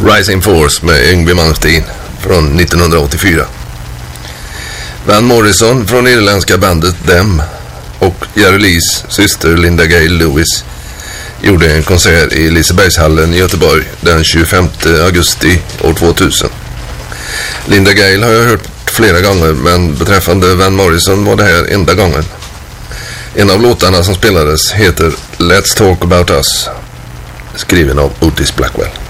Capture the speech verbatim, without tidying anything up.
Rising Force med Yngwie Malmsteen från nittonhundraåttiofyra. Van Morrison från irländska bandet Them och Jerry Lees syster Linda Gale Lewis gjorde en konsert i Lisebergshallen i Göteborg den tjugofemte augusti år tvåtusen. Linda Gale har jag hört flera gånger, men beträffande Van Morrison var det här enda gången. En av låtarna som spelades heter Let's Talk About Us, skriven av Otis Blackwell.